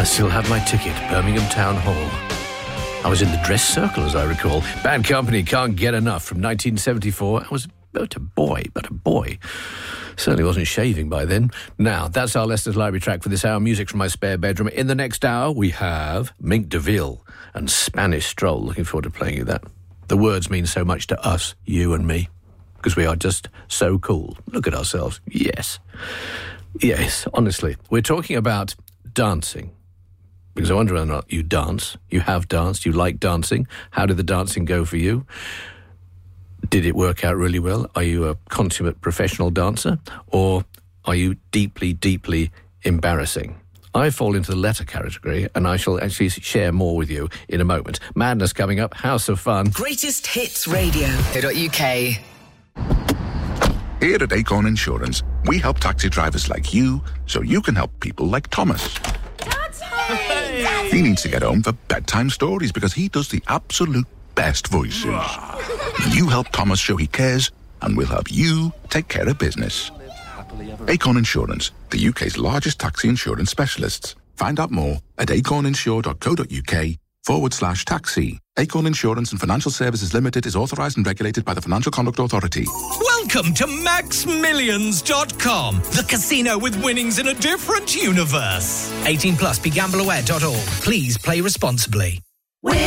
I still have my ticket, Birmingham Town Hall. I was in the dress circle, as I recall. Bad Company, Can't Get Enough, from 1974. I was but a boy. Certainly wasn't shaving by then. Now, that's our Leicester's Library track for this hour. Music from my spare bedroom. In the next hour, we have Mink DeVille and Spanish Stroll. Looking forward to playing you that. The words mean so much to us, you and me, because we are just so cool. Look at ourselves. Yes, honestly. We're talking about dancing, because I wonder whether or not you dance. You have danced. You like dancing. How did the dancing go for you? Did it work out really well? Are you a consummate professional dancer? Or are you deeply, deeply embarrassing? I fall into the latter category, and I shall actually share more with you in a moment. Madness coming up, House of Fun. Greatest Hits Radio.uk. Here at Acorn Insurance, we help taxi drivers like you so you can help people like Thomas. Hey. He needs to get home for bedtime stories because he does the absolute best voices. You help Thomas show he cares, and we'll help you take care of business. Acorn Insurance, the UK's largest taxi insurance specialists. Find out more at acorninsure.co.uk/taxi. Acorn Insurance and Financial Services Limited is authorised and regulated by the Financial Conduct Authority. Welcome to MaxMillions.com, the casino with winnings in a different universe. 18 plus, begambleaware.org. Please play responsibly.